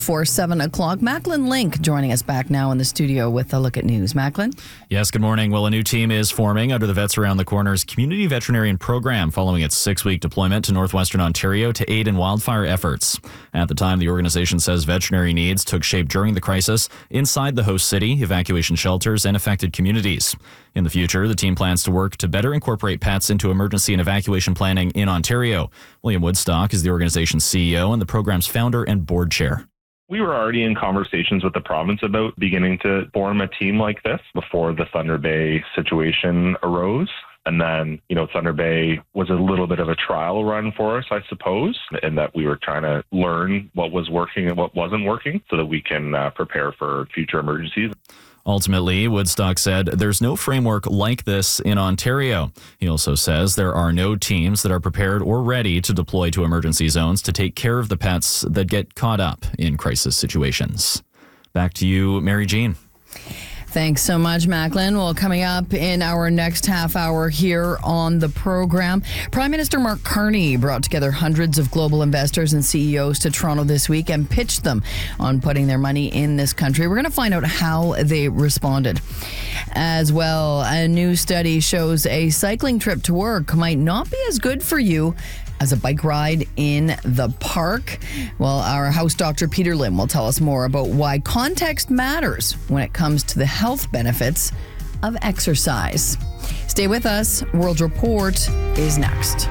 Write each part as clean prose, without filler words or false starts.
For 7 o'clock, Macklin Link joining us back now in the studio with a look at news. Macklin? Yes, good morning. Well, a new team is forming under the Vets Around the Corner's Community Veterinarian Program following its 6-week deployment to northwestern Ontario to aid in wildfire efforts. At the time, the organization says veterinary needs took shape during the crisis inside the host city, evacuation shelters, and affected communities. In the future, the team plans to work to better incorporate pets into emergency and evacuation planning in Ontario. William Woodstock is the organization's CEO and the program's founder and board chair. We were already in conversations with the province about beginning to form a team like this before the Thunder Bay situation arose. And then, Thunder Bay was a little bit of a trial run for us, I suppose, in that we were trying to learn what was working and what wasn't working so that we can prepare for future emergencies. Ultimately, Woodstock said there's no framework like this in Ontario. He also says there are no teams that are prepared or ready to deploy to emergency zones to take care of the pets that get caught up in crisis situations. Back to you, Mary Jean. Thanks so much, Macklin. Well, coming up in our next half hour here on the program, Prime Minister Mark Carney brought together hundreds of global investors and CEOs to Toronto this week and pitched them on putting their money in this country. We're going to find out how they responded. As well, a new study shows a cycling trip to work might not be as good for you as a bike ride in the park. Well, our house doctor, Peter Lim, will tell us more about why context matters when it comes to the health benefits of exercise. Stay with us. World Report is next.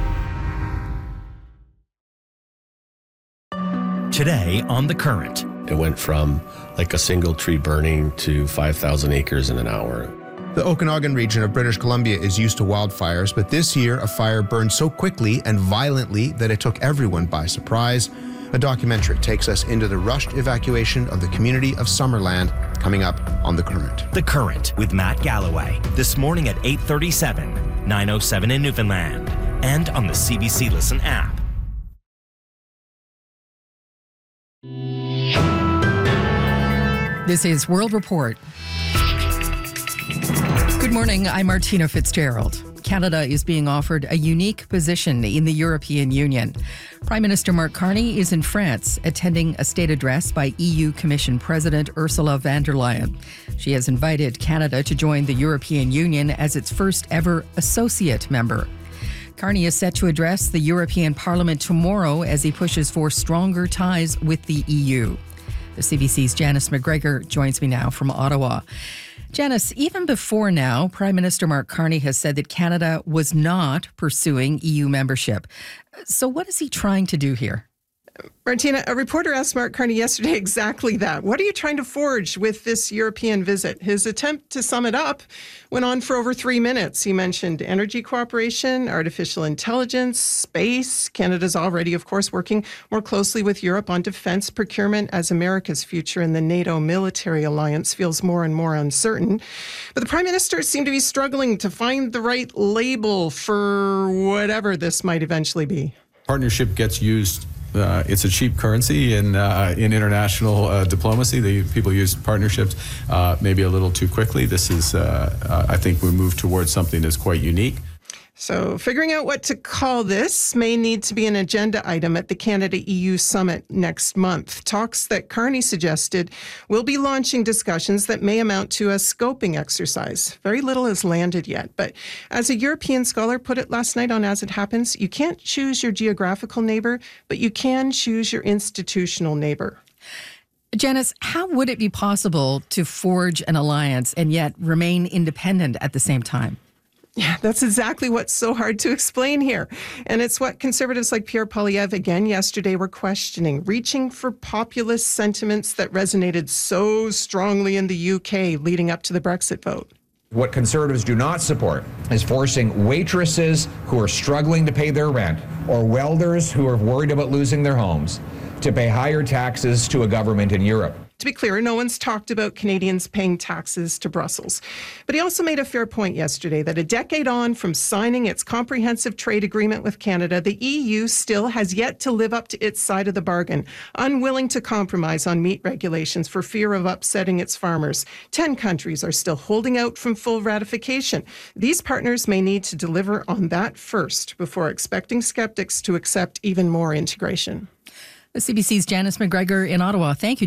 Today on The Current. It went from like a single tree burning to 5,000 acres in an hour. The Okanagan region of British Columbia is used to wildfires, but this year a fire burned so quickly and violently that it took everyone by surprise. A documentary takes us into the rushed evacuation of the community of Summerland, coming up on The Current. The Current with Matt Galloway, this morning at 8:37, 9:07 in Newfoundland, and on the CBC Listen app. This is World Report. Good morning, I'm Martina Fitzgerald. Canada is being offered a unique position in the European Union. Prime Minister Mark Carney is in France, attending a state address by EU Commission President Ursula von der Leyen. She has invited Canada to join the European Union as its first ever associate member. Carney is set to address the European Parliament tomorrow as he pushes for stronger ties with the EU. The CBC's Janice McGregor joins me now from Ottawa. Janice, even before now, Prime Minister Mark Carney has said that Canada was not pursuing EU membership. So what is he trying to do here? Martina, a reporter asked Mark Carney yesterday exactly that. What are you trying to forge with this European visit? His attempt to sum it up went on for over 3 minutes. He mentioned energy cooperation, artificial intelligence, space. Canada's already, of course, working more closely with Europe on defense procurement as America's future in the NATO military alliance feels more and more uncertain. But the Prime Minister seemed to be struggling to find the right label for whatever this might eventually be. Partnership gets used. It's a cheap currency in international diplomacy. The people use partnerships maybe a little too quickly. This is, I think, we move towards something that's quite unique. So figuring out what to call this may need to be an agenda item at the Canada-EU summit next month. Talks that Carney suggested will be launching discussions that may amount to a scoping exercise. Very little has landed yet, but as a European scholar put it last night on As It Happens, you can't choose your geographical neighbor, but you can choose your institutional neighbor. Janice, how would it be possible to forge an alliance and yet remain independent at the same time? Yeah, that's exactly what's so hard to explain here. And it's what conservatives like Pierre Poilievre again yesterday were questioning, reaching for populist sentiments that resonated so strongly in the UK leading up to the Brexit vote. What conservatives do not support is forcing waitresses who are struggling to pay their rent or welders who are worried about losing their homes to pay higher taxes to a government in Europe. To be clear, no one's talked about Canadians paying taxes to Brussels. But he also made a fair point yesterday that a decade on from signing its comprehensive trade agreement with Canada, the EU still has yet to live up to its side of the bargain, unwilling to compromise on meat regulations for fear of upsetting its farmers. 10 countries are still holding out from full ratification. These partners may need to deliver on that first before expecting skeptics to accept even more integration. The CBC's Janice McGregor in Ottawa. Thank you.